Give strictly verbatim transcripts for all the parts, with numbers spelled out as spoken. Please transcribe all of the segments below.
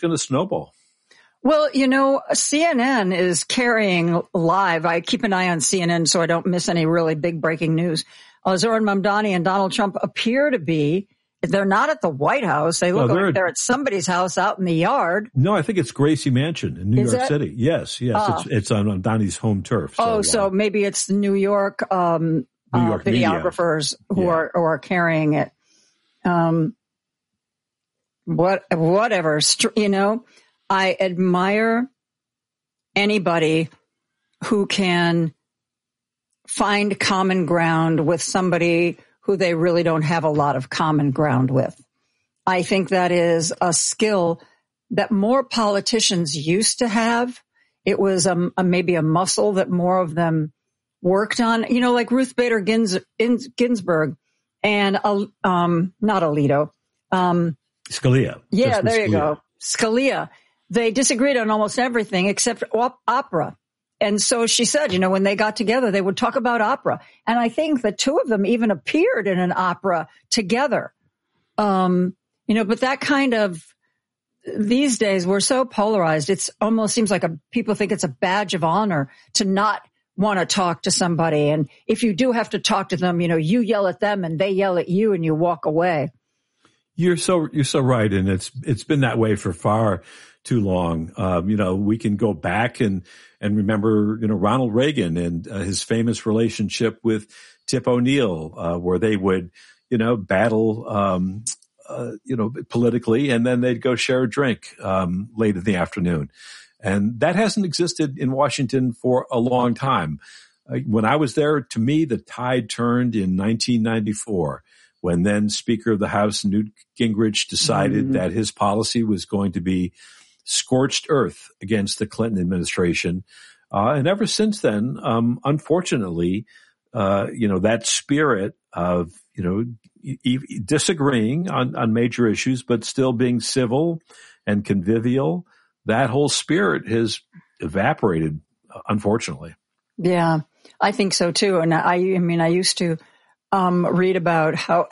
going to snowball. Well, you know, C N N is carrying live. I keep an eye on C N N so I don't miss any really big breaking news. Uh, Zoran Mamdani and Donald Trump appear to be, they're not at the White House. They look no, they're, like they're at somebody's house out in the yard. No, I think it's Gracie Mansion in New is York that? City. Yes, yes. Uh, it's, it's on, on Donnie's home turf. So, oh, so uh, maybe it's the New York, um, New York uh, videographers media. who yeah. are, who are carrying it. Um, what, whatever, you know. I admire anybody who can find common ground with somebody who they really don't have a lot of common ground with. I think that is a skill that more politicians used to have. It was a, a, maybe a muscle that more of them worked on, you know, like Ruth Bader Gins, Ginsburg and, um, not Alito. Um, Scalia. Yeah, there you Scalia. go. Scalia. They disagreed on almost everything except op- opera. And so she said, you know, when they got together, they would talk about opera. And I think the two of them even appeared in an opera together. Um, you know, but that kind of, these days we're so polarized. It's almost seems like a, people think it's a badge of honor to not want to talk to somebody. And if you do have to talk to them, you know, you yell at them and they yell at you and you walk away. You're so, you're so right. And it's, it's been that way for far too long. Um, you know, we can go back and, and remember, you know, Ronald Reagan and uh, his famous relationship with Tip O'Neill, uh, where they would, you know, battle, um, uh, you know, politically, and then they'd go share a drink, um, late in the afternoon. And that hasn't existed in Washington for a long time. Uh, when I was there, to me, the tide turned in nineteen ninety-four. When then Speaker of the House, Newt Gingrich, decided mm-hmm. that his policy was going to be scorched earth against the Clinton administration. Uh, and ever since then, um, unfortunately, uh, you know, that spirit of, you know, e- e- disagreeing on, on major issues, but still being civil and convivial, that whole spirit has evaporated, unfortunately. Yeah, I think so too. And I, I mean, I used to, um, read about how,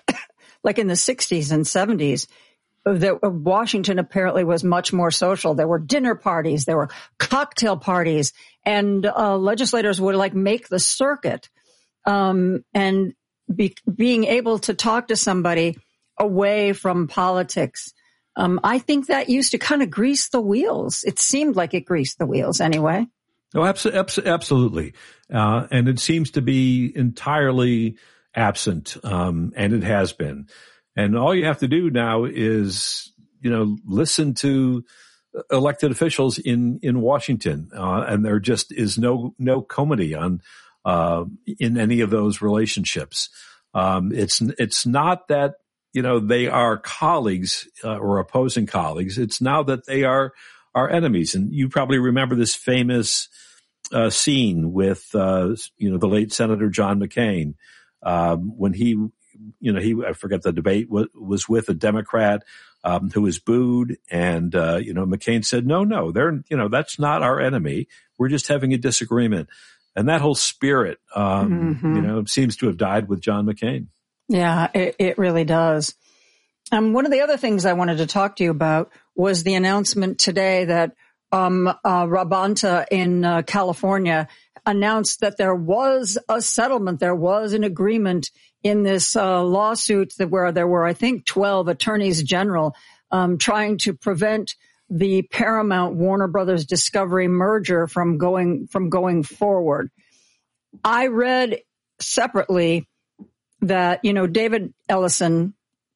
like in the sixties and seventies, that Washington apparently was much more social. There were dinner parties, there were cocktail parties, and uh, legislators would like make the circuit. Um, and be, being able to talk to somebody away from politics, um, I think that used to kind of grease the wheels. It seemed like it greased the wheels anyway. Oh, abso- absolutely. Uh, and it seems to be entirely absent, um, and it has been. And all you have to do now is, you know, listen to elected officials in, in Washington. Uh, and there just is no, no comity on, uh, in any of those relationships. Um, it's, it's not that, you know, they are colleagues, uh, or opposing colleagues. It's now that they are, are enemies. And you probably remember this famous, uh, scene with, uh, you know, the late Senator John McCain, um, when he, you know, he, I forget the debate was, was with a Democrat, um, who was booed. And, uh, you know, McCain said, no, no, they're, you know, that's not our enemy. We're just having a disagreement. And that whole spirit, um, mm-hmm. you know, seems to have died with John McCain. Yeah, it, it really does. Um, one of the other things I wanted to talk to you about was the announcement today that, um, uh, Rabanta in uh, California announced that there was a settlement. There was an agreement in this uh, lawsuit that where there were, I think, twelve attorneys general um, trying to prevent the Paramount Warner Brothers Discovery merger from going from going forward. I read separately that, you know, David Ellison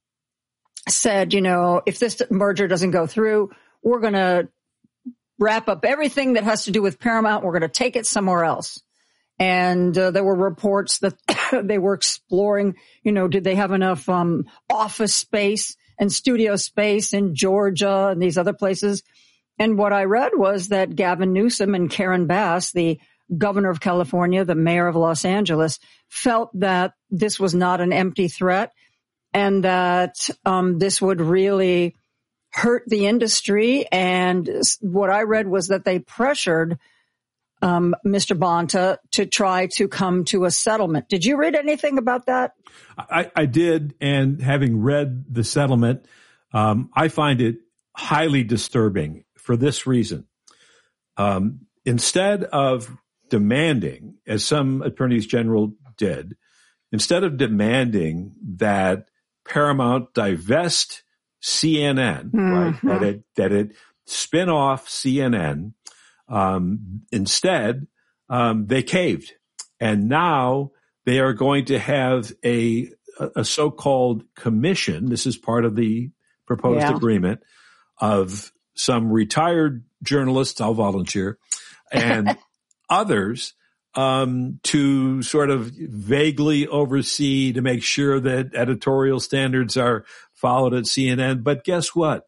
said, you know, if this merger doesn't go through, we're going to wrap up everything that has to do with Paramount. We're going to take it somewhere else. And uh, there were reports that they were exploring, you know, did they have enough um, office space and studio space in Georgia and these other places? And what I read was that Gavin Newsom and Karen Bass, the governor of California, the mayor of Los Angeles, felt that this was not an empty threat and that um, this would really hurt the industry. And what I read was that they pressured Um, Mister Bonta to try to come to a settlement. Did you read anything about that? I, I did. And having read the settlement, um, I find it highly disturbing for this reason. Um, instead of demanding, as some attorneys general did, instead of demanding that Paramount divest C N N, mm-hmm. right, that it, that it spin off C N N, um, instead, um, they caved. And now they are going to have a, a so-called commission. This is part of the proposed yeah. agreement of some retired journalists, I'll volunteer, and others um, to sort of vaguely oversee to make sure that editorial standards are followed at C N N. But guess what?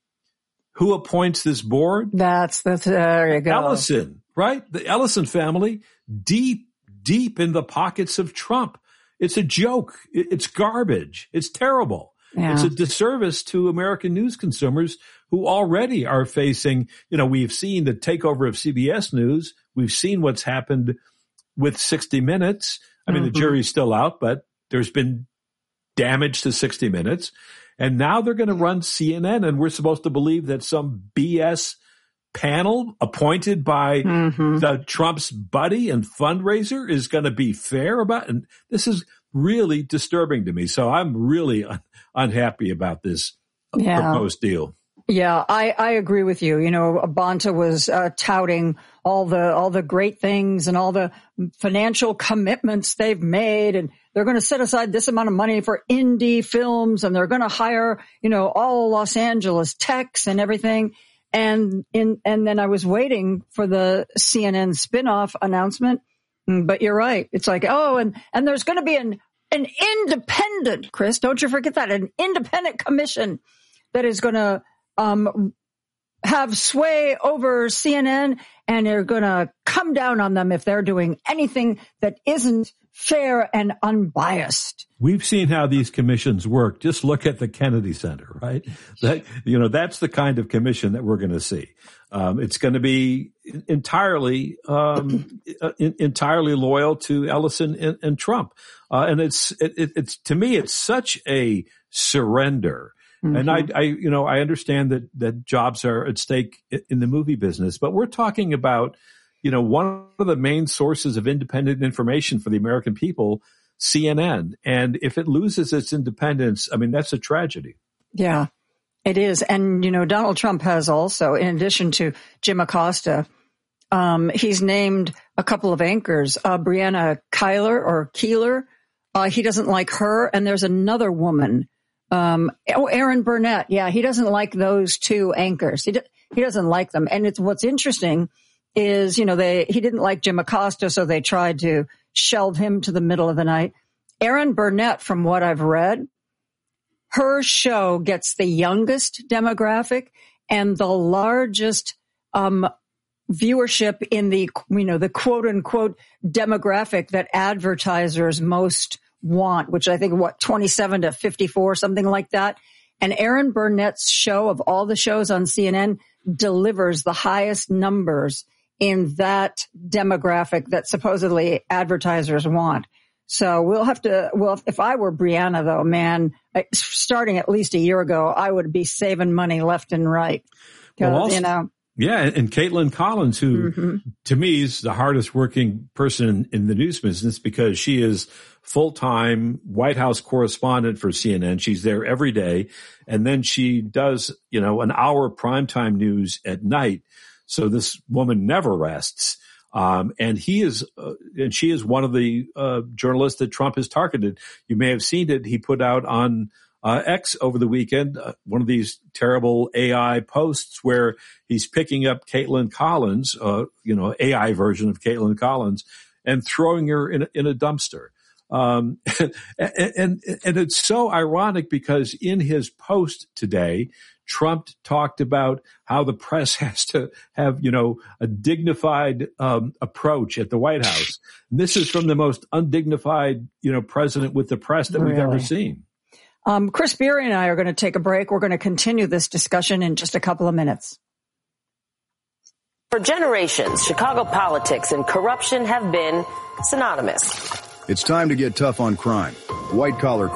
Who appoints this board? That's, that's, there you go. Ellison, right? The Ellison family, deep, deep in the pockets of Trump. It's a joke. It's garbage. It's terrible. Yeah. It's a disservice to American news consumers who already are facing, you know, we've seen the takeover of C B S News. We've seen what's happened with sixty minutes. I mean, mm-hmm. the jury's still out, but there's been damage to sixty minutes. And now they're going to run C N N, and we're supposed to believe that some B S panel appointed by mm-hmm. the Trump's buddy and fundraiser is going to be fair about, and this is really disturbing to me. So I'm really un- unhappy about this yeah. proposed deal. Yeah, I, I agree with you. You know, Bonta was uh, touting all the all the great things and all the financial commitments they've made, and they're going to set aside this amount of money for indie films, and they're going to hire, you know, all Los Angeles techs and everything. And in and then I was waiting for the C N N spinoff announcement, but you're right. It's like, oh, and and there's going to be an an independent, Chris, don't you forget that, an independent commission that is going to um have sway over C N N, and they're going to come down on them if they're doing anything that isn't fair and unbiased. We've seen how these commissions work. Just look at the Kennedy Center, right? That, you know, that's the kind of commission that we're going to see. Um, it's going to be entirely, um, entirely loyal to Ellison and, and Trump. Uh, and it's, it, it's, to me, it's such a surrender. Mm-hmm. And I, I, you know, I understand that, that jobs are at stake in the movie business, but we're talking about, you know, one of the main sources of independent information for the American people, C N N. And if it loses its independence, I mean, that's a tragedy. Yeah, it is. And, you know, Donald Trump has also, in addition to Jim Acosta, um, he's named a couple of anchors, uh, Brianna Keilar or Keeler. Uh, he doesn't like her. And there's another woman, um, oh, Erin Burnett. Yeah, he doesn't like those two anchors. He, do, he doesn't like them. And it's what's interesting is, you know, they, he didn't like Jim Acosta, so they tried to shelve him to the middle of the night. Erin Burnett, from what I've read, her show gets the youngest demographic and the largest, um, viewership in the, you know, the quote unquote demographic that advertisers most want, which I think, what, twenty-seven to fifty-four, something like that. And Erin Burnett's show, of all the shows on C N N, delivers the highest numbers in that demographic that supposedly advertisers want. So we'll have to, well, if I were Brianna, though, man, starting at least a year ago, I would be saving money left and right. Well, also, you know. Yeah, and Caitlin Collins, who mm-hmm. to me is the hardest working person in the news business because she is full-time White House correspondent for C N N. She's there every day. And then she does, you know, an hour primetime news at night. So this woman never rests. Um, and he is, uh, and she is one of the uh, journalists that Trump has targeted. You may have seen it. He put out on uh, X over the weekend uh, one of these terrible A I posts where he's picking up Caitlin Collins, uh, you know, A I version of Caitlin Collins, and throwing her in a, in a dumpster. Um, and, and and it's so ironic because in his post today, Trump talked about how the press has to have, you know, a dignified um, approach at the White House. And this is from the most undignified, you know, president with the press that really? we've ever seen. Um, Chris Beery and I are going to take a break. We're going to continue this discussion in just a couple of minutes. For generations, Chicago politics and corruption have been synonymous. It's time to get tough on crime, white-collar crime.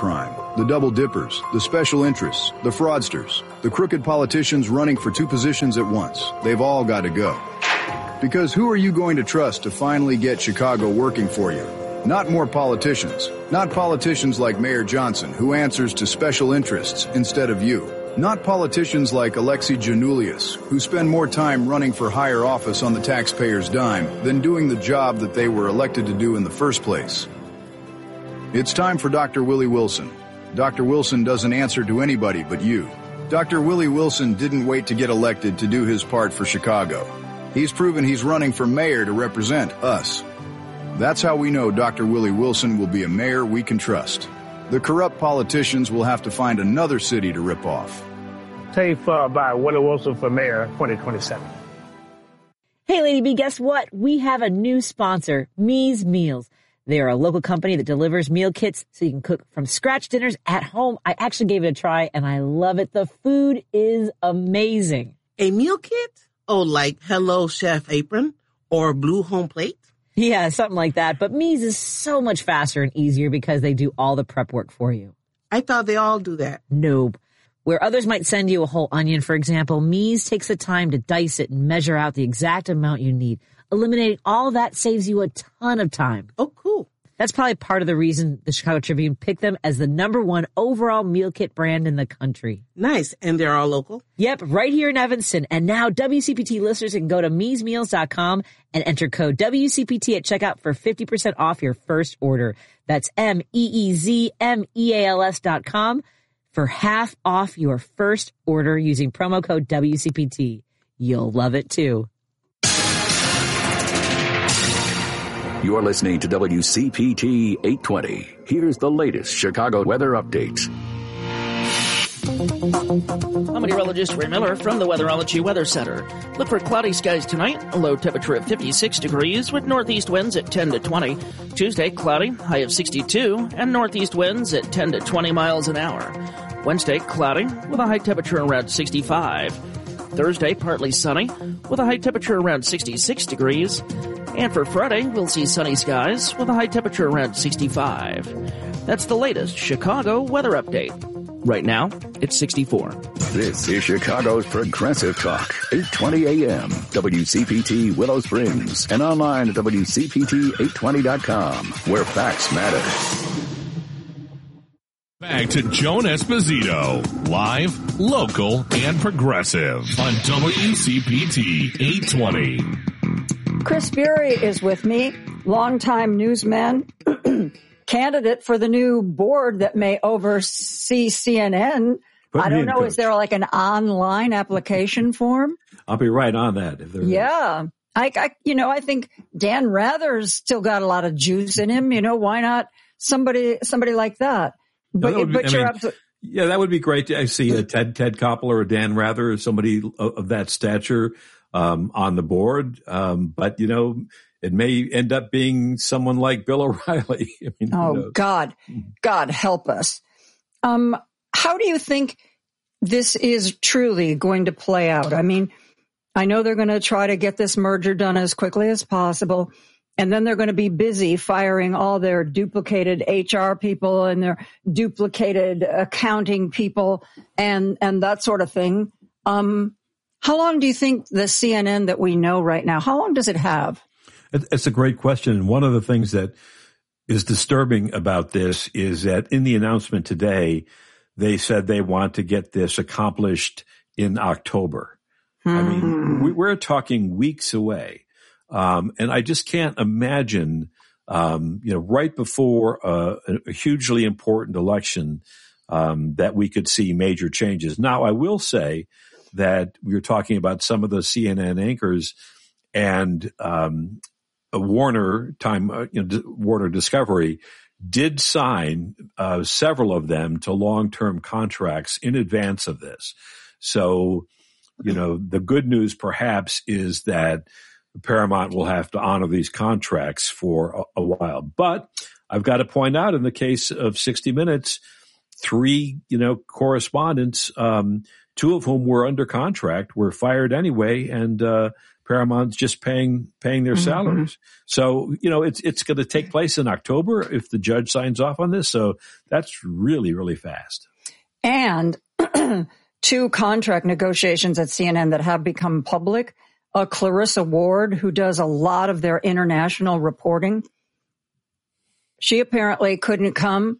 The double dippers, the special interests, the fraudsters, the crooked politicians running for two positions at once. They've all got to go. Because who are you going to trust to finally get Chicago working for you? Not more politicians. Not politicians like Mayor Johnson, who answers to special interests instead of you. Not politicians like Alexei Janulius, who spend more time running for higher office on the taxpayer's dime than doing the job that they were elected to do in the first place. It's time for Doctor Willie Wilson. Doctor Wilson doesn't answer to anybody but you. Doctor Willie Wilson didn't wait to get elected to do his part for Chicago. He's proven he's running for mayor to represent us. That's how we know Doctor Willie Wilson will be a mayor we can trust. The corrupt politicians will have to find another city to rip off. Tape uh, by Willie Wilson for mayor twenty twenty-seven. Hey, Lady B, guess what? We have a new sponsor, Me's Meals. They are a local company that delivers meal kits so you can cook from scratch dinners at home. I actually gave it a try, and I love it. The food is amazing. A meal kit? Oh, like Hello Chef Apron or Blue Home Plate? Yeah, something like that. But Me's is so much faster and easier because they do all the prep work for you. I thought they all do that. Nope. Where others might send you a whole onion, for example, Me's takes the time to dice it and measure out the exact amount you need. Eliminating all that saves you a ton of time. Oh, cool. That's probably part of the reason the Chicago Tribune picked them as the number one overall meal kit brand in the country. Nice. And they're all local? Yep, right here in Evanston. And now W C P T listeners can go to mees meals dot com and enter code W C P T at checkout for fifty percent off your first order. That's M E E Z M E A L S dot com for half off your first order using promo code W C P T. You'll love it too. You're listening to W C P T eight twenty. Here's the latest Chicago weather update. I'm meteorologist Ray Miller from the Weatherology Weather Center. Look for cloudy skies tonight, a low temperature of fifty-six degrees with northeast winds at ten to twenty. Tuesday, cloudy, high of sixty-two, and northeast winds at ten to twenty miles an hour. Wednesday, cloudy, with a high temperature around sixty-five. Thursday, partly sunny, with a high temperature around sixty-six degrees. And for Friday, we'll see sunny skies with a high temperature around sixty-five. That's the latest Chicago weather update. Right now, it's sixty-four. This is Chicago's Progressive Talk, eight twenty A M, W C P T Willow Springs, and online at W C P T eight twenty dot com, where facts matter. Back to Joan Esposito, live, local, and progressive on W C P T eight twenty. Chris Bury is with me, longtime newsman, candidate for the new board that may oversee C N N. Put I don't in, know, Coach. Is there like an online application form? I'll be right on that. If there Yeah. I, I, you know, I think Dan Rather's still got a lot of juice in him. You know, why not somebody, somebody like that? But, No, that would be- but I you're mean, absolutely, Yeah, that would be great to I see a Ted Ted Koppel or a Dan Rather or somebody of, of that stature um, on the board. Um, but you know, it may end up being someone like Bill O'Reilly. I mean, oh who knows? God, God help us. Um, how do you think this is truly going to play out? I mean, I know they're going to try to get this merger done as quickly as possible. And then they're going to be busy firing all their duplicated H R people and their duplicated accounting people and, and that sort of thing. Um, how long do you think the C N N that we know right now, how long does it have? It's a great question. And one of the things that is disturbing about this is that in the announcement today, they said they want to get this accomplished in October. Hmm. I mean, we, we're talking weeks away. Um, and I just can't imagine, um, you know, right before uh, a hugely important election, um, that we could see major changes. Now, I will say that we were talking about some of the C N N anchors and um, Warner time, uh, you know, Warner Discovery did sign uh, several of them to long-term contracts in advance of this. So, you know, the good news perhaps is that Paramount will have to honor these contracts for a, a while. But I've got to point out in the case of sixty minutes, three, you know, correspondents, um, two of whom were under contract, were fired anyway. And uh, Paramount's just paying paying their Mm-hmm. salaries. So, you know, it's it's going to take place in October if the judge signs off on this. So that's really, really fast. And two contract negotiations at C N N that have become public. Uh, Clarissa Ward, who does a lot of their international reporting, she apparently couldn't come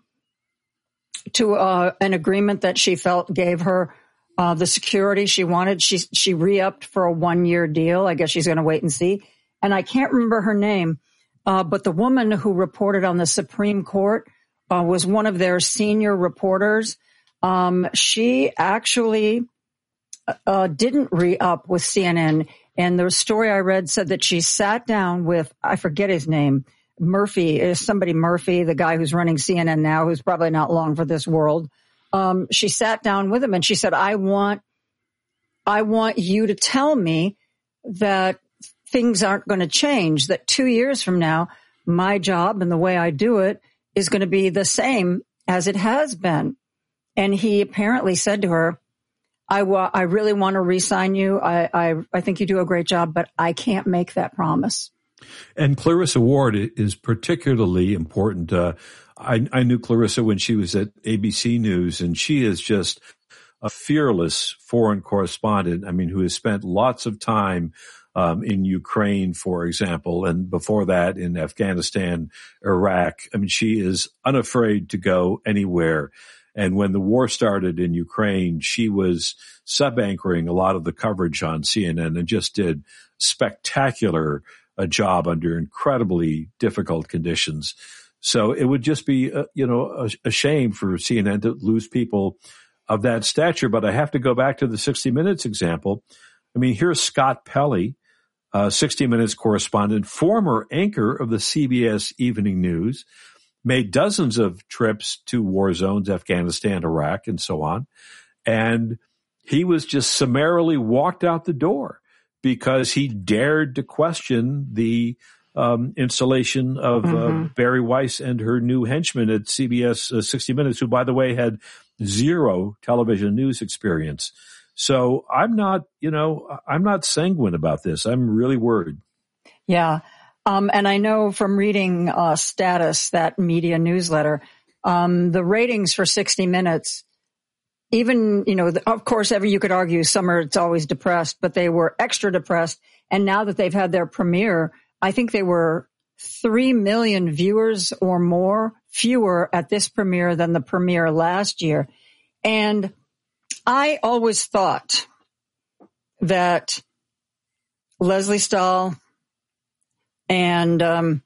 to uh, an agreement that she felt gave her uh, the security she wanted. She she re-upped for a one-year deal. I guess she's going to wait and see. And I can't remember her name, uh, but the woman who reported on the Supreme Court uh, was one of their senior reporters. Um, she actually uh, didn't re-up with C N N. And the story I read said that she sat down with, I forget his name, Murphy, is somebody Murphy, the guy who's running C N N now, who's probably not long for this world. Um, she sat down with him and she said, I want, I want you to tell me that things aren't going to change, that two years from now, my job and the way I do it is going to be the same as it has been. And he apparently said to her, I, wa- I really want to re-sign you. I, I, I think you do a great job, but I can't make that promise. And Clarissa Ward is particularly important. Uh, I, I knew Clarissa when she was at A B C News, and she is just a fearless foreign correspondent. I mean, who has spent lots of time um, in Ukraine, for example, and before that in Afghanistan, Iraq. I mean, she is unafraid to go anywhere. And when the war started in Ukraine, she was sub-anchoring a lot of the coverage on C N N and just did spectacular a job under incredibly difficult conditions. So it would just be, uh, you know, a, a shame for C N N to lose people of that stature. But I have to go back to the sixty minutes example. I mean, here's Scott Pelley, uh, sixty minutes correspondent, former anchor of the C B S Evening News, made dozens of trips to war zones, Afghanistan, Iraq, and so on. And he was just summarily walked out the door because he dared to question the um, installation of mm-hmm. uh, Barry Weiss and her new henchman at C B S uh, sixty minutes, who, by the way, had zero television news experience. So I'm not, you know, I'm not sanguine about this. I'm really worried. Yeah. Um, and I know from reading uh, Status, that media newsletter, um, the ratings for sixty minutes, even, you know, the, of course, ever you could argue summer it's always depressed, but they were extra depressed. And now that they've had their premiere, I think they were three million viewers or more fewer at this premiere than the premiere last year. And I always thought that Leslie Stahl and, um,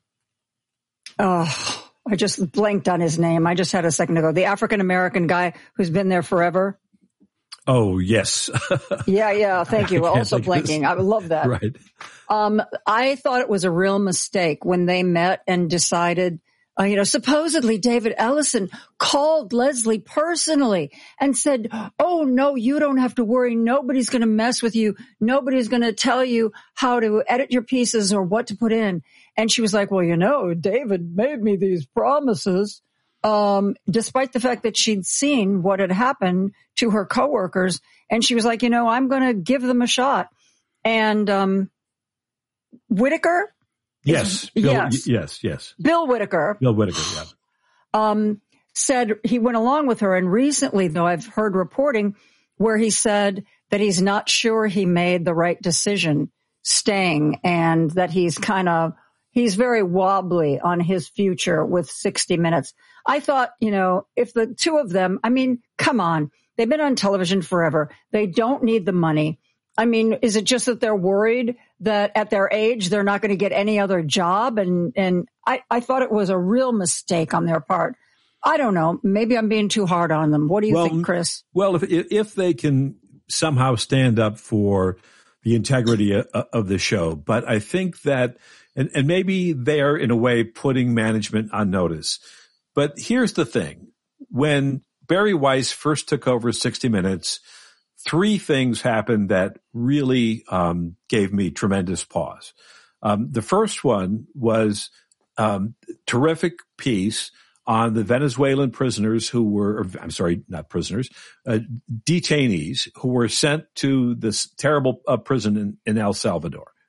oh, I just blanked on his name. I just had a second ago. The African-American guy who's been there forever. Oh, yes. yeah, yeah. Thank you. Also blanking. I love that. Right. Um, I thought it was a real mistake when they met and decided, uh, you know, supposedly David Ellison called Leslie personally and said, oh, no, you don't have to worry. Nobody's going to mess with you. Nobody's going to tell you how to edit your pieces or what to put in. And she was like, well, you know, David made me these promises, um, despite the fact that she'd seen what had happened to her coworkers. And she was like, you know, I'm going to give them a shot. And um, Whitaker? Yes. Bill, yes. Yes. Yes. Bill Whitaker. Bill Whitaker, yeah. Um, said he went along with her. And recently, though, I've heard reporting where he said that he's not sure he made the right decision staying and that he's kind of, he's very wobbly on his future with sixty minutes. I thought, you know, if the two of them, I mean, come on, they've been on television forever. They don't need the money. I mean, is it just that they're worried that at their age, they're not going to get any other job? And, and I, I thought it was a real mistake on their part. I don't know. Maybe I'm being too hard on them. What do you well, think, Chris? Well, if, if they can somehow stand up for the integrity of, of the show, but I think that, and, and maybe they're in a way putting management on notice. But here's the thing. When Barry Weiss first took over sixty minutes, three things happened that really um, gave me tremendous pause. Um, the first one was um, terrific piece on the Venezuelan prisoners who were, or, I'm sorry, not prisoners, uh, detainees who were sent to this terrible uh, prison in, in El Salvador.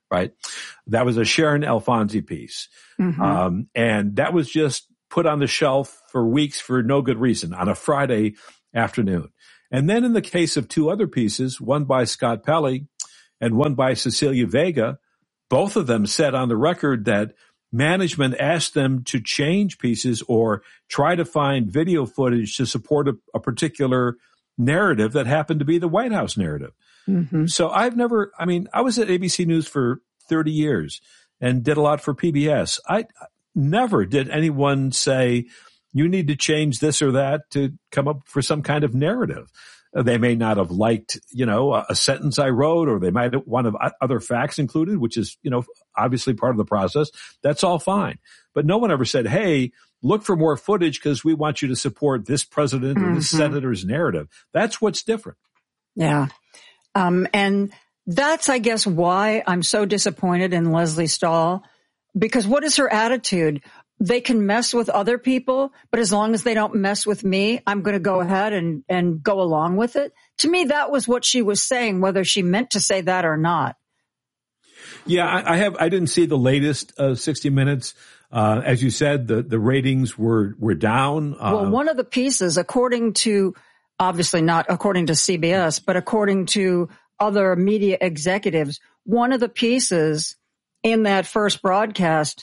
right? That was a Sharon Alfonsi piece. Mm-hmm. Um, and that was just put on the shelf for weeks for no good reason on a Friday afternoon. And then in the case of two other pieces, one by Scott Pelley and one by Cecilia Vega, both of them said on the record that management asked them to change pieces or try to find video footage to support a, a particular narrative that happened to be the White House narrative. Mm-hmm. So I've never, I mean, I was at A B C News for thirty years and did a lot for P B S. I never did anyone say, you need to change this or that to come up for some kind of narrative. They may not have liked, you know, a, a sentence I wrote, or they might want have other facts included, which is, you know, obviously part of the process. That's all fine. But no one ever said, hey, look for more footage because we want you to support this president mm-hmm. or this senator's narrative. That's what's different. Yeah. Um, and that's, I guess, why I'm so disappointed in Lesley Stahl, because what is her attitude? They can mess with other people, but as long as they don't mess with me, I'm going to go ahead and, and go along with it. To me, that was what she was saying, whether she meant to say that or not. Yeah, I, I have. I didn't see the latest uh, sixty minutes. Uh, as you said, the, the ratings were were down. Uh, well, one of the pieces, according to, obviously not according to C B S, but according to other media executives, one of the pieces in that first broadcast,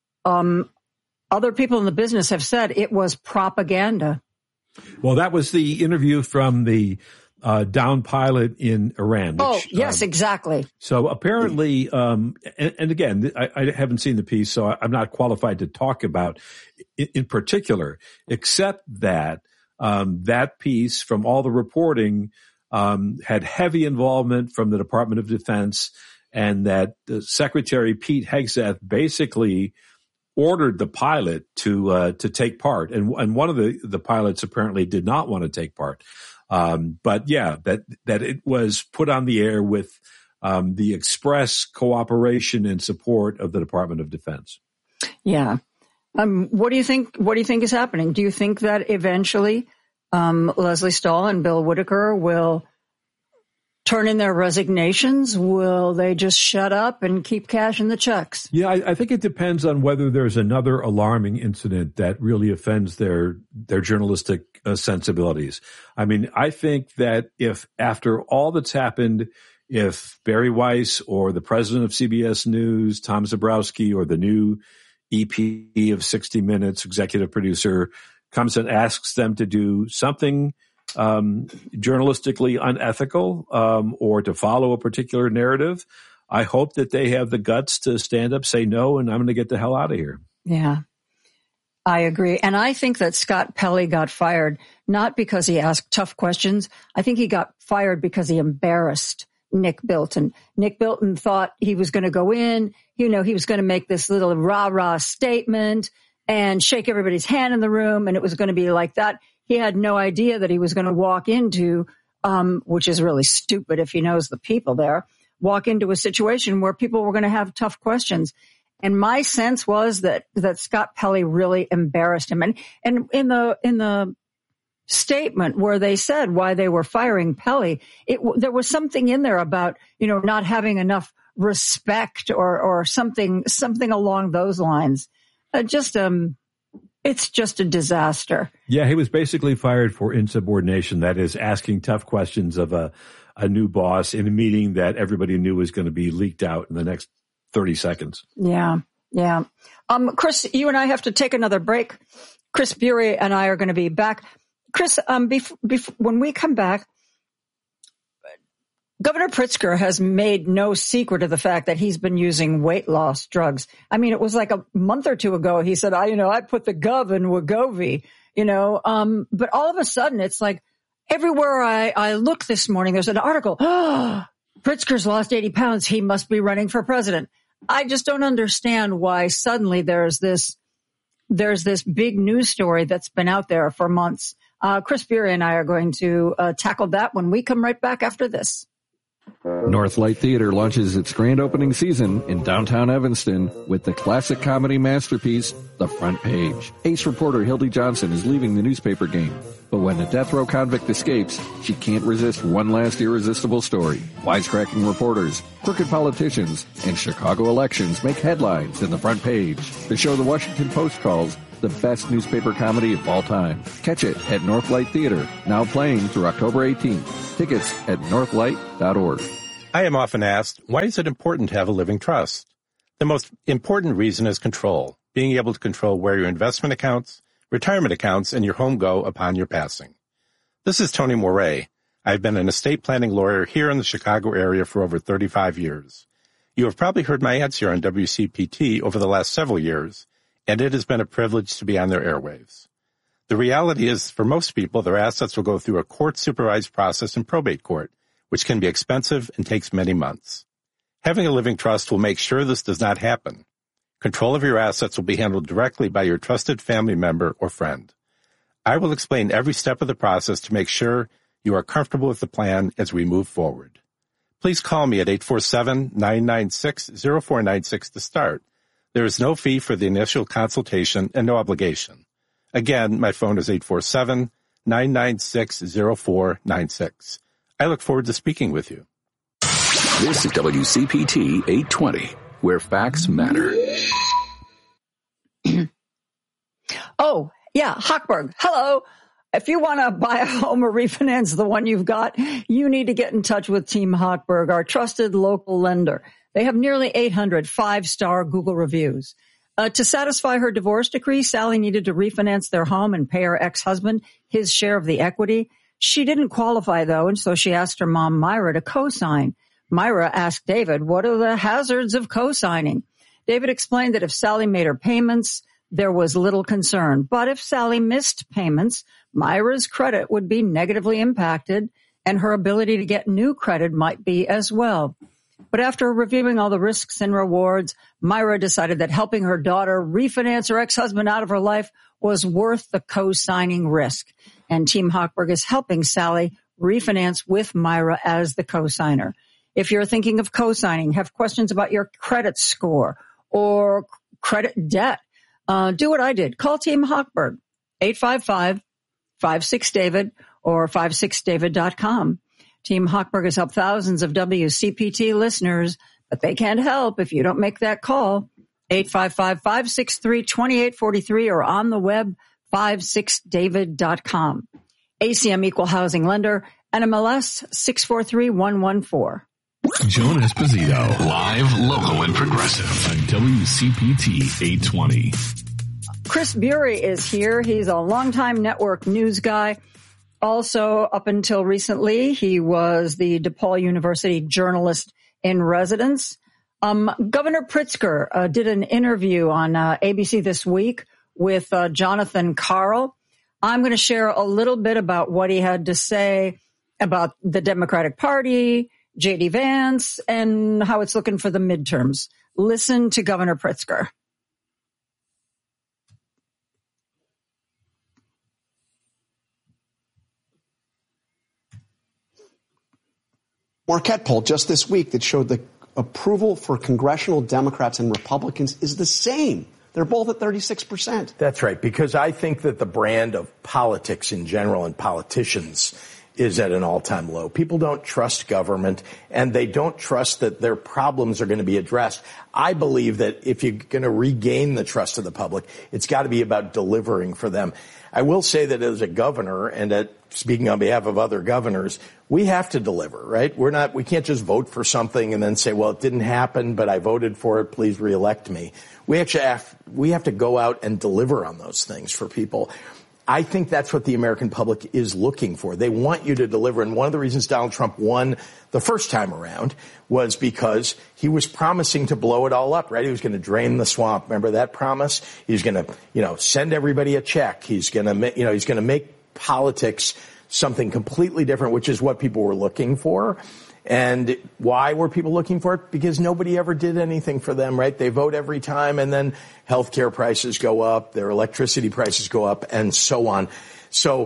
um, other people in the business have said it was propaganda. Well, that was the interview from the uh, down pilot in Iran. Which, oh, yes, um, exactly. So apparently, um, and, and again, I, I haven't seen the piece, so I'm not qualified to talk about in, in particular, except that um, that piece, from all the reporting, um, had heavy involvement from the Department of Defense, and that uh, Secretary Pete Hegseth basically ordered the pilot to uh, to take part, and and one of the the pilots apparently did not want to take part. Um, but yeah, that that it was put on the air with um, the express cooperation and support of the Department of Defense. Yeah. Um, what do you think? What do you think is happening? Do you think that eventually um, Lesley Stahl and Bill Whitaker will turn in their resignations? Will they just shut up and keep cashing the checks? Yeah, I, I think it depends on whether there's another alarming incident that really offends their their journalistic uh, sensibilities. I mean, I think that if after all that's happened, if Barry Weiss or the president of C B S News, Tom Zebrowski, or the new E P of sixty minutes, executive producer, comes and asks them to do something Um, journalistically unethical, um, or to follow a particular narrative, I hope that they have the guts to stand up, say no, and I'm going to get the hell out of here. Yeah, I agree. And I think that Scott Pelley got fired not because he asked tough questions. I think he got fired because he embarrassed Nick Bilton. Nick Bilton thought he was going to go in, you know, he was going to make this little rah-rah statement and shake everybody's hand in the room, and it was going to be like that. He had no idea that he was going to walk into, um, which is really stupid if he knows the people there, walk into a situation where people were going to have tough questions. And my sense was that, that Scott Pelley really embarrassed him. And, and in the, in the statement where they said why they were firing Pelley, it, there was something in there about, you know, not having enough respect or, or something, something along those lines. Uh, just, um, It's just a disaster. Yeah, he was basically fired for insubordination. That is, asking tough questions of a, a new boss in a meeting that everybody knew was going to be leaked out in the next thirty seconds. Yeah, yeah. Um, Chris, you and I have to take another break. Chris Bury and I are going to be back. Chris, um, bef- bef- when we come back, Governor Pritzker has made no secret of the fact that he's been using weight loss drugs. I mean, it was like a month or two ago. He said, I, you know, I put the gov in Wegovy, you know, um, but all of a sudden it's like everywhere I, I look this morning, there's an article. Oh, Pritzker's lost eighty pounds. He must be running for president. I just don't understand why suddenly there's this, there's this big news story that's been out there for months. Uh, Chris Bury and I are going to uh, tackle that when we come right back after this. Northlight Theater launches its grand opening season in downtown Evanston with the classic comedy masterpiece, The Front Page. Ace reporter Hildy Johnson is leaving the newspaper game, but when a death row convict escapes, she can't resist one last irresistible story. Wisecracking reporters, crooked politicians, and Chicago elections make headlines in The Front Page. The show the Washington Post calls the best newspaper comedy of all time. Catch it at Northlight Theater, now playing through October eighteenth. Tickets at northlight dot org. I am often asked, why is it important to have a living trust? The most important reason is control, being able to control where your investment accounts, retirement accounts, and your home go upon your passing. This is Tony Moret. I've been an estate planning lawyer here in the Chicago area for over thirty-five years. You have probably heard my ads here on W C P T over the last several years, and it has been a privilege to be on their airwaves. The reality is, for most people, their assets will go through a court-supervised process in probate court, which can be expensive and takes many months. Having a living trust will make sure this does not happen. Control of your assets will be handled directly by your trusted family member or friend. I will explain every step of the process to make sure you are comfortable with the plan as we move forward. Please call me at eight four seven, nine nine six, zero four nine six to start. There is no fee for the initial consultation and no obligation. Again, my phone is eight four seven, nine nine six, zero four nine six. I look forward to speaking with you. This is W C P T eight twenty, where facts matter. Oh, yeah, Hochberg. Hello. If you want to buy a home or refinance the one you've got, you need to get in touch with Team Hochberg, our trusted local lender. They have nearly eight hundred five-star Google reviews. Uh, to satisfy her divorce decree, Sally needed to refinance their home and pay her ex-husband his share of the equity. She didn't qualify, though, and so she asked her mom, Myra, to co-sign. Myra asked David, what are the hazards of co-signing? David explained that if Sally made her payments, there was little concern. But if Sally missed payments, Myra's credit would be negatively impacted, and her ability to get new credit might be as well. But after reviewing all the risks and rewards, Myra decided that helping her daughter refinance her ex-husband out of her life was worth the co-signing risk. And Team Hochberg is helping Sally refinance with Myra as the co-signer. If you're thinking of co-signing, have questions about your credit score or credit debt, uh, do what I did. Call Team Hochberg, eight five five, five six David or five six david dot com. Team Hochberg has helped thousands of W C P T listeners, but they can't help if you don't make that call. eight five five, five six three, two eight four three or on the web, five six david dot com. A C M Equal Housing Lender, N M L S six four three one one four. Joan Esposito, live, local, and progressive on W C P T eight twenty. Chris Bury is here. He's a longtime network news guy. Also, up until recently, he was the DePaul University journalist in residence. Um, Governor Pritzker uh, did an interview on uh, A B C This Week with uh, Jonathan Karl. I'm going to share a little bit about what he had to say about the Democratic Party, J D Vance, and how it's looking for the midterms. Listen to Governor Pritzker. Marquette poll just this week that showed the approval for congressional Democrats and Republicans is the same. They're both at thirty-six percent. That's right, because I think that the brand of politics in general and politicians is at an all-time low. People don't trust government, and they don't trust that their problems are going to be addressed. I believe that if you're going to regain the trust of the public, it's got to be about delivering for them. I will say that as a governor, and at, speaking on behalf of other governors, we have to deliver, right? We're not, we can't just vote for something and then say, well, it didn't happen, but I voted for it. Please reelect me. We actually have, we have to go out and deliver on those things for people. I think that's what the American public is looking for. They want you to deliver. And one of the reasons Donald Trump won the first time around was because he was promising to blow it all up, right? He was going to drain the swamp. Remember that promise? He's going to, you know, send everybody a check. He's going to, you know, he's going to make politics something completely different, which is what people were looking for. And why were people looking for it? Because nobody ever did anything for them, right? They vote every time, and then healthcare prices go up, their electricity prices go up, and so on. So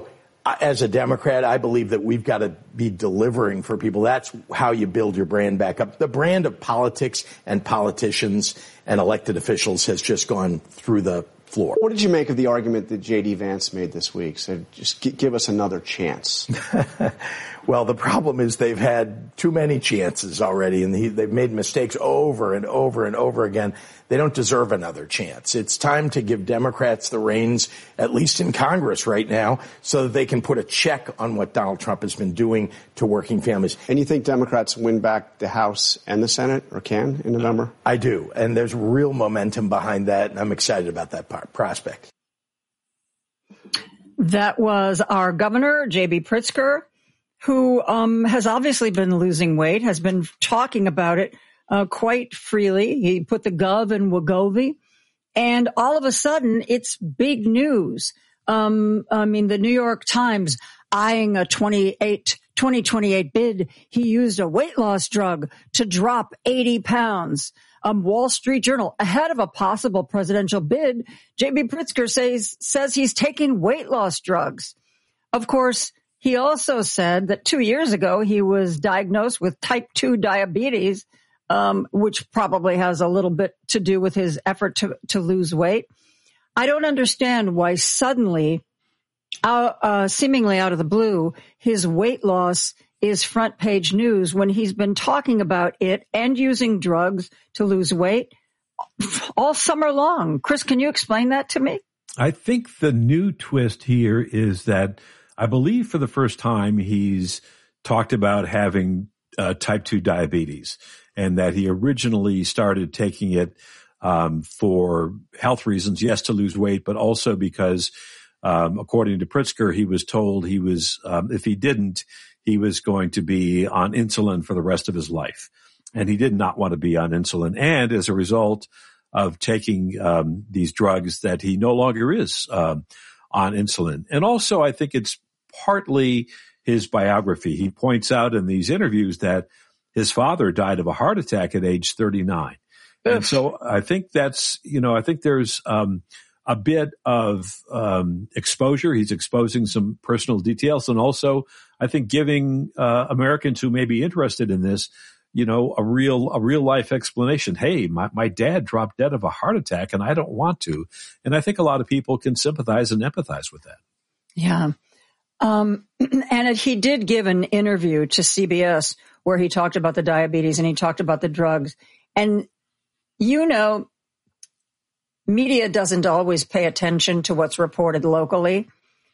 as a Democrat, I believe that we've got to be delivering for people. That's how you build your brand back up. The brand of politics and politicians and elected officials has just gone through the floor. What did you make of the argument that J D. Vance made this week? Said, just g- give us another chance. Well, the problem is they've had too many chances already, and he, they've made mistakes over and over and over again. They don't deserve another chance. It's time to give Democrats the reins, at least in Congress right now, so that they can put a check on what Donald Trump has been doing to working families. And you think Democrats win back the House and the Senate, or can, in November? I do, and there's real momentum behind that, and I'm excited about that part, prospect. That was our governor, J B. Pritzker, who um, has obviously been losing weight, has been talking about it uh, quite freely. He put the gov in Wegovy, and all of a sudden, it's big news. Um, I mean, the New York Times eyeing a twenty-eight, twenty twenty-eight bid. He used a weight loss drug to drop eighty pounds. Um, Wall Street Journal, ahead of a possible presidential bid, J B. Pritzker says, says he's taking weight loss drugs. Of course, he also said that two years ago he was diagnosed with type two diabetes, um, which probably has a little bit to do with his effort to, to lose weight. I don't understand why suddenly, uh, uh, seemingly out of the blue, his weight loss is front page news when he's been talking about it and using drugs to lose weight all summer long. Chris, can you explain that to me? I think the new twist here is that I believe for the first time he's talked about having uh, type two diabetes, and that he originally started taking it um, for health reasons, yes, to lose weight, but also because, um, according to Pritzker, he was told he was, um, if he didn't, he was going to be on insulin for the rest of his life. And he did not want to be on insulin. And as a result of taking um, these drugs, that he no longer is um, on insulin. And also, I think it's partly his biography. He points out in these interviews that his father died of a heart attack at age thirty-nine. And so I think that's, you know, I think there's um, a bit of um, exposure. He's exposing some personal details, and also I think giving uh, Americans who may be interested in this, you know, a real, a real life explanation. Hey, my, my dad dropped dead of a heart attack and I don't want to. And I think a lot of people can sympathize and empathize with that. Yeah. Um, and he did give an interview to C B S where he talked about the diabetes and he talked about the drugs. And, you know, media doesn't always pay attention to what's reported locally.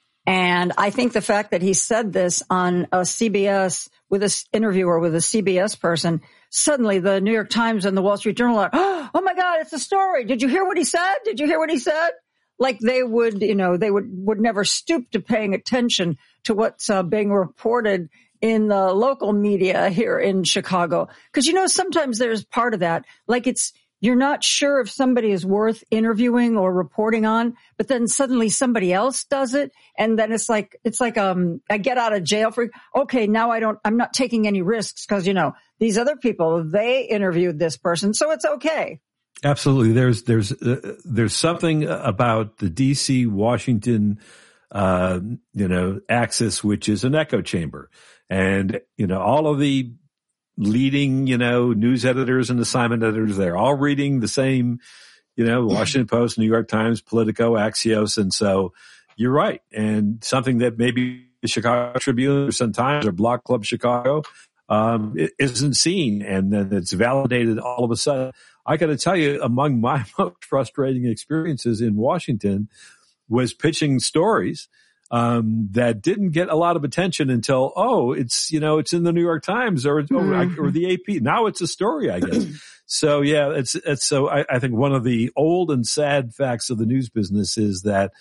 And I think the fact that he said this on a C B S with an interviewer with a C B S person, suddenly the New York Times and the Wall Street Journal are, oh my God, it's a story. Did you hear what he said? Did you hear what he said? Like they would, you know, they would, would never stoop to paying attention to what's uh, being reported in the local media here in Chicago. Because, you know, sometimes there's part of that, like it's, you're not sure if somebody is worth interviewing or reporting on, but then suddenly somebody else does it. And then it's like, it's like, um, I get out of jail free. Okay. Now I don't, I'm not taking any risks because, you know, these other people, they interviewed this person. So it's okay. Absolutely. There's, there's, uh, there's something about the D C Washington, uh, you know, axis, which is an echo chamber. And, you know, all of the leading, you know, news editors and assignment editors, they're all reading the same, you know, Washington Post, New York Times, Politico, Axios. And so you're right. And something that maybe the Chicago Tribune or sometimes or Block Club Chicago, um, isn't seen. And then it's validated all of a sudden. I got to tell you, among my most frustrating experiences in Washington was pitching stories um, that didn't get a lot of attention until, oh, it's, you know, it's in the New York Times or, mm-hmm. or, or the A P. Now it's a story, I guess. So, yeah, it's, it's so I, I think one of the old and sad facts of the news business is that,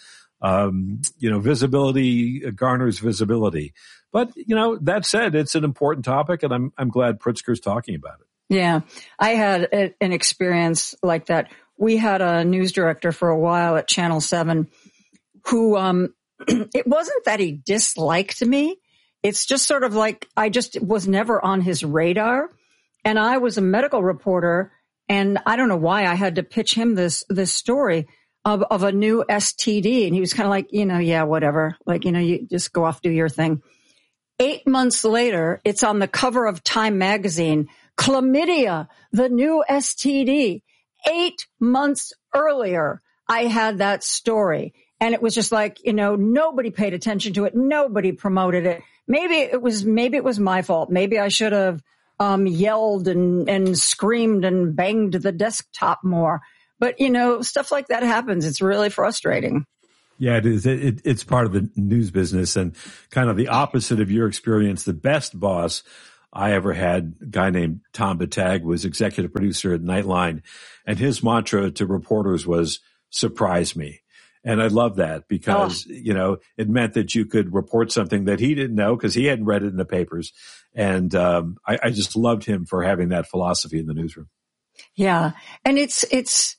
um, you know, visibility garners visibility. But, you know, that said, it's an important topic, and I'm, I'm glad Pritzker's talking about it. Yeah, I had a, an experience like that. We had a news director for a while at Channel seven who, um, it wasn't that he disliked me. It's just sort of like I just was never on his radar. And I was a medical reporter, and I don't know why I had to pitch him this, this story. of, of a new S T D. And he was kind of like, you know, yeah, whatever. Like, you know, you just go off, do your thing. Eight months later, it's on the cover of Time magazine. Chlamydia, the new S T D. Eight months earlier, I had that story. And it was just like, you know, nobody paid attention to it. Nobody promoted it. Maybe it was, maybe it was my fault. Maybe I should have um, yelled and, and screamed and banged the desktop more. But, you know, stuff like that happens. It's really frustrating. Yeah, it is. It, it, it's part of the news business and kind of the opposite of your experience. The best boss I ever had, a guy named Tom Battag, was executive producer at Nightline. And his mantra to reporters was, surprise me. And I love that because, oh. you know, it meant that you could report something that he didn't know because he hadn't read it in the papers. And um, I, I just loved him for having that philosophy in the newsroom. Yeah. And it's, it's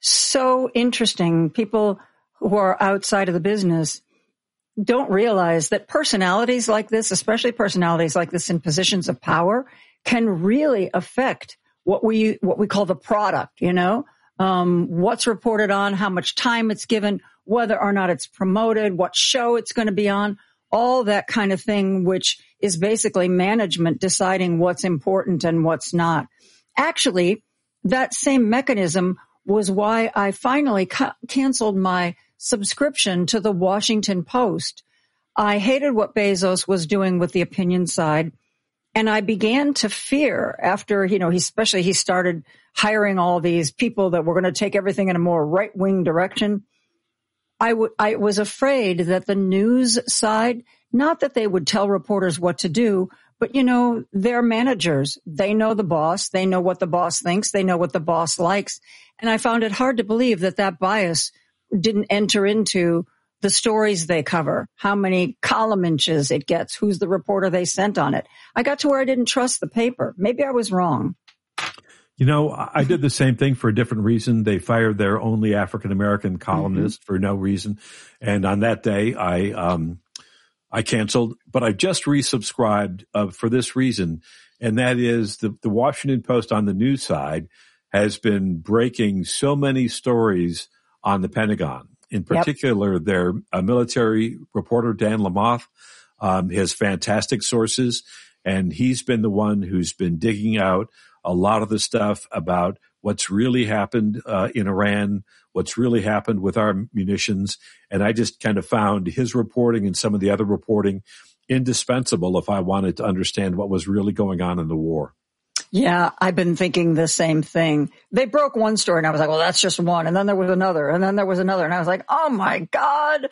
so interesting. People who are outside of the business don't realize that personalities like this, especially personalities like this in positions of power, can really affect what we, what we call the product, you know, um, what's reported on, how much time it's given, whether or not it's promoted, what show it's going to be on, all that kind of thing, which is basically management deciding what's important and what's not. Actually, that same mechanism was why I finally ca- canceled my subscription to the Washington Post. I hated what Bezos was doing with the opinion side. And I began to fear after, you know, he, especially he started hiring all these people that were going to take everything in a more right-wing direction. I, w- I was afraid that the news side, not that they would tell reporters what to do, but, you know, they're managers. They know the boss. They know what the boss thinks. They know what the boss likes. And I found it hard to believe that that bias didn't enter into the stories they cover, how many column inches it gets, who's the reporter they sent on it. I got to where I didn't trust the paper. Maybe I was wrong. You know, I did the same thing for a different reason. They fired their only African-American columnist mm-hmm. for no reason. And on that day, I um, I canceled, but I just resubscribed uh, for this reason. And that is the, the Washington Post on the news side has been breaking so many stories on the Pentagon. In particular, yep. their uh, military reporter, Dan Lamothe, um, has fantastic sources, and he's been the one who's been digging out a lot of the stuff about what's really happened uh, in Iran, what's really happened with our munitions. And I just kind of found his reporting and some of the other reporting indispensable if I wanted to understand what was really going on in the war. Yeah, I've been thinking the same thing. They broke one story and I was like, well, that's just one. And then there was another and then there was another. And I was like, oh my God.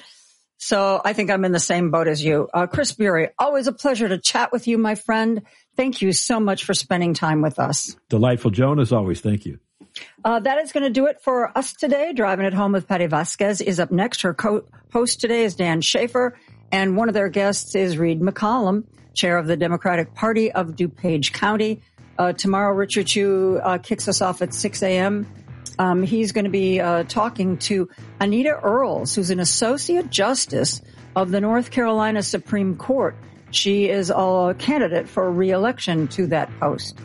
So I think I'm in the same boat as you. Uh, Chris Bury, always a pleasure to chat with you, my friend. Thank you so much for spending time with us. Delightful, Joan, as always. Thank you. Uh, that is going to do it for us today. Driving It Home with Patty Vasquez is up next. Her co-host today is Dan Schaefer, and one of their guests is Reed McCollum, chair of the Democratic Party of DuPage County. Uh, tomorrow, Richard Chu uh, kicks us off at six a.m. Um, he's going to be uh, talking to Anita Earls, who's an associate justice of the North Carolina Supreme Court. She is a candidate for re-election to that post.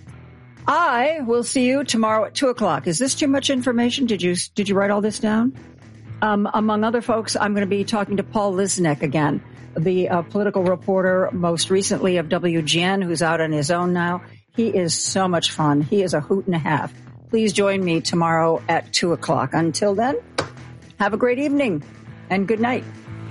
I will see you tomorrow at two o'clock. Is this too much information? Did you did you write all this down? Um, among other folks, I'm going to be talking to Paul Lisnek again, the uh, political reporter most recently of W G N, who's out on his own now. He is so much fun. He is a hoot and a half. Please join me tomorrow at two o'clock. Until then, have a great evening and good night.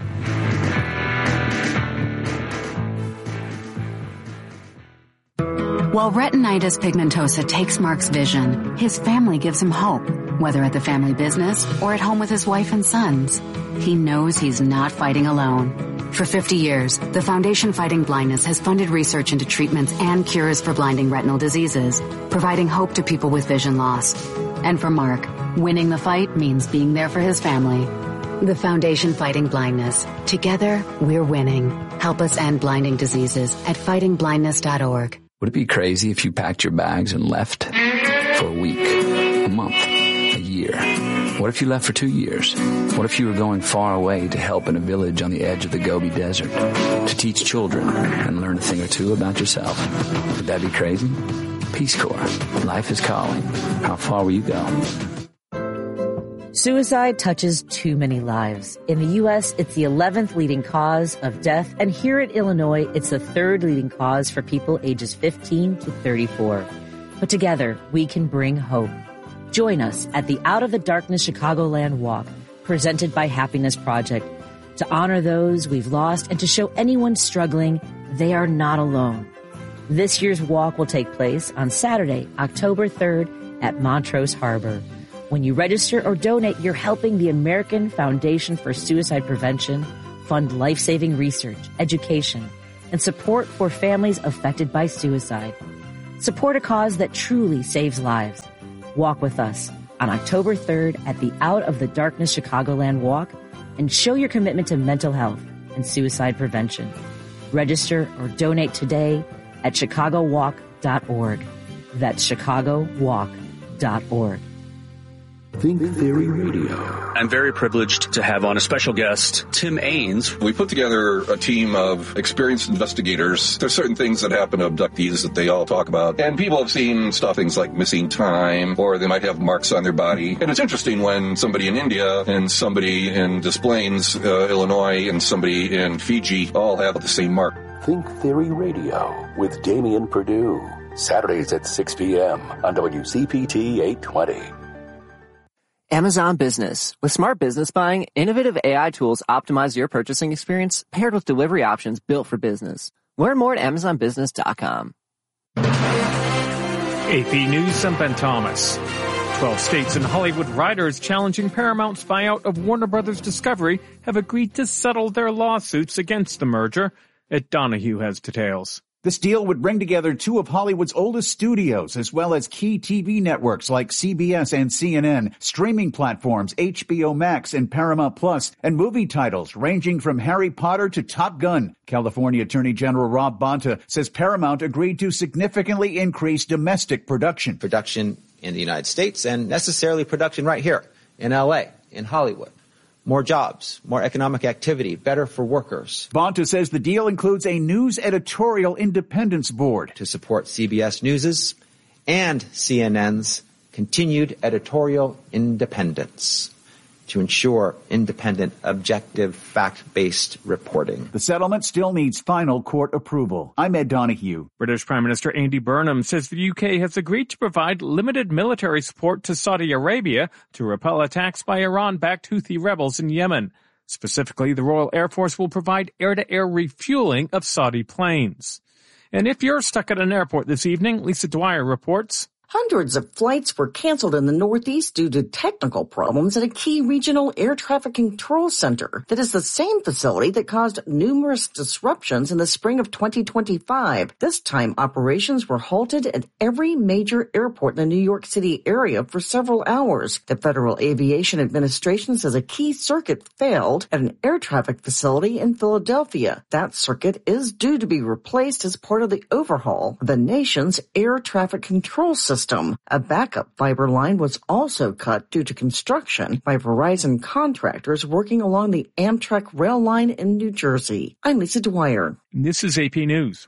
While retinitis pigmentosa takes Mark's vision, his family gives him hope, whether at the family business or at home with his wife and sons. He knows he's not fighting alone. For fifty years, the Foundation Fighting Blindness has funded research into treatments and cures for blinding retinal diseases, providing hope to people with vision loss. And for Mark, winning the fight means being there for his family. The Foundation Fighting Blindness. Together, we're winning. Help us end blinding diseases at fighting blindness dot org. Would it be crazy if you packed your bags and left for a week, a month, a year? What if you left for two years? What if you were going far away to help in a village on the edge of the Gobi Desert, to teach children and learn a thing or two about yourself? Would that be crazy? Peace Corps. Life is calling. How far will you go? Suicide touches too many lives. In the U S, it's the eleventh leading cause of death, and here in Illinois, it's the third leading cause for people ages fifteen to thirty-four. But together, we can bring hope. Join us at the Out of the Darkness Chicagoland Walk, presented by Happiness Project, to honor those we've lost and to show anyone struggling they are not alone. This year's walk will take place on Saturday, October third at Montrose Harbor. When you register or donate, you're helping the American Foundation for Suicide Prevention fund life-saving research, education, and support for families affected by suicide. Support a cause that truly saves lives. Walk with us on October third at the Out of the Darkness Chicagoland Walk and show your commitment to mental health and suicide prevention. Register or donate today at chicago walk dot org. That's chicago walk dot org. Think Theory Radio. I'm very privileged to have on a special guest, Tim Ains. We put together a team of experienced investigators. There's certain things that happen to abductees that they all talk about. And people have seen stuff, things like missing time, or they might have marks on their body. And it's interesting when somebody in India and somebody in Des Plaines, uh, Illinois, and somebody in Fiji all have the same mark. Think Theory Radio with Damian Perdue. Saturdays at six p.m. on W C P T eight twenty. Amazon Business. With smart business buying, innovative A I tools optimize your purchasing experience paired with delivery options built for business. Learn more at amazon business dot com. A P News, I'm Ben Thomas. Twelve states and Hollywood writers challenging Paramount's buyout of Warner Brothers Discovery have agreed to settle their lawsuits against the merger. Ed Donahue has details. This deal would bring together two of Hollywood's oldest studios, as well as key T V networks like C B S and C N N, streaming platforms H B O Max and Paramount Plus, and movie titles ranging from Harry Potter to Top Gun. California Attorney General Rob Bonta says Paramount agreed to significantly increase domestic production. Production in the United States and necessarily production right here in L A, in Hollywood. More jobs, more economic activity, better for workers. Bonta says the deal includes a news editorial independence board to support C B S News's and C N N's continued editorial independence, to ensure independent, objective, fact-based reporting. The settlement still needs final court approval. I'm Ed Donahue. British Prime Minister Andy Burnham says the U K has agreed to provide limited military support to Saudi Arabia to repel attacks by Iran-backed Houthi rebels in Yemen. Specifically, the Royal Air Force will provide air-to-air refueling of Saudi planes. And if you're stuck at an airport this evening, Lisa Dwyer reports. Hundreds of flights were canceled in the Northeast due to technical problems at a key regional air traffic control center that is the same facility that caused numerous disruptions in the spring of twenty twenty-five. This time, operations were halted at every major airport in the New York City area for several hours. The Federal Aviation Administration says a key circuit failed at an air traffic facility in Philadelphia. That circuit is due to be replaced as part of the overhaul of the nation's air traffic control system. A backup fiber line was also cut due to construction by Verizon contractors working along the Amtrak rail line in New Jersey. I'm Lisa Dwyer. This is A P News.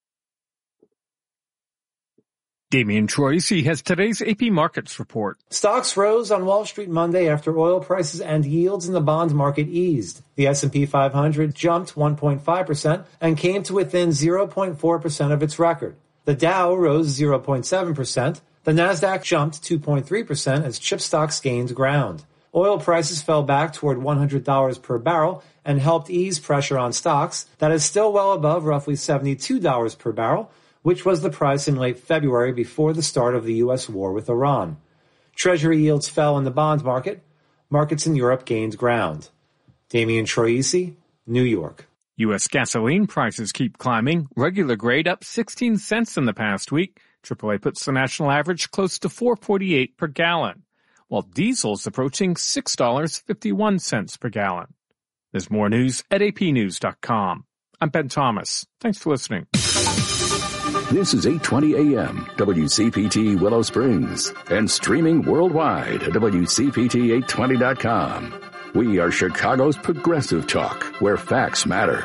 Damian Troisi has today's A P Markets report. Stocks rose on Wall Street Monday after oil prices and yields in the bond market eased. The S and P five hundred jumped one point five percent and came to within zero point four percent of its record. The Dow rose zero point seven percent. The Nasdaq jumped two point three percent as chip stocks gained ground. Oil prices fell back toward one hundred dollars per barrel and helped ease pressure on stocks. That is still well above roughly seventy-two dollars per barrel, which was the price in late February before the start of the U S war with Iran. Treasury yields fell in the bond market. Markets in Europe gained ground. Damian Troisi, New York. U S gasoline prices keep climbing. Regular grade up sixteen cents in the past week. triple A puts the national average close to four forty-eight per gallon, while diesel's approaching six dollars and fifty-one cents per gallon. There's more news at A P news dot com. I'm Ben Thomas. Thanks for listening. This is eight twenty A M, W C P T Willow Springs, and streaming worldwide at W C P T eight twenty dot com. We are Chicago's progressive talk, where facts matter.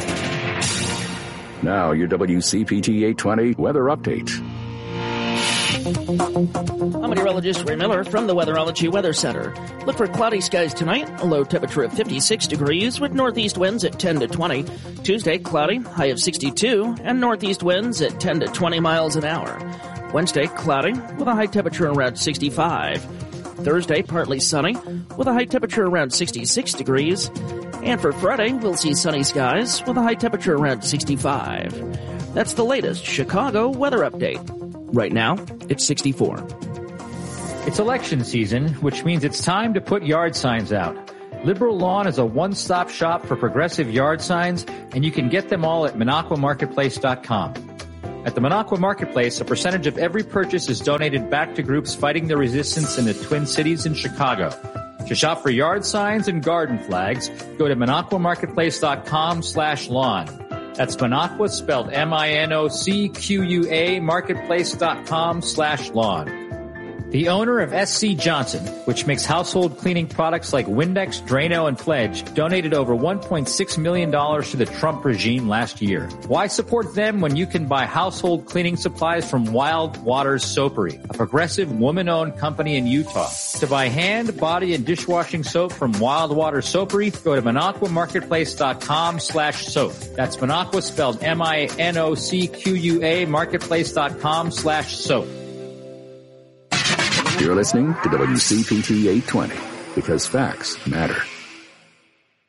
Now, your W C P T eight twenty weather update. I'm meteorologist Ray Miller from the Weatherology Weather Center. Look for cloudy skies tonight, a low temperature of fifty-six degrees with northeast winds at ten to twenty. Tuesday, cloudy, high of sixty-two, and northeast winds at ten to twenty miles an hour. Wednesday, cloudy, with a high temperature around sixty-five. Thursday, partly sunny, with a high temperature around sixty-six degrees. And for Friday, we'll see sunny skies with a high temperature around sixty-five. That's the latest Chicago weather update. Right now, it's sixty-four. It's election season, which means it's time to put yard signs out. Liberal Lawn is a one-stop shop for progressive yard signs, and you can get them all at Minocqua Marketplace dot com. At the Minocqua Marketplace, a percentage of every purchase is donated back to groups fighting the resistance in the Twin Cities and Chicago. To shop for yard signs and garden flags, go to Minocqua Marketplace dot com slash lawn. That's Minocqua, spelled M I N O C Q U A, Marketplace dot com slash lawn. The owner of S C Johnson, which makes household cleaning products like Windex, Drano, and Pledge, donated over one point six million dollars to the Trump regime last year. Why support them when you can buy household cleaning supplies from Wild Waters Soapery, a progressive woman-owned company in Utah? To buy hand, body, and dishwashing soap from Wild Waters Soapery, go to Minocqua Marketplace dot com slash soap. That's Minocqua, spelled M I N O C Q U A, Marketplace dot com slash soap. You're listening to W C P T eight twenty, because facts matter.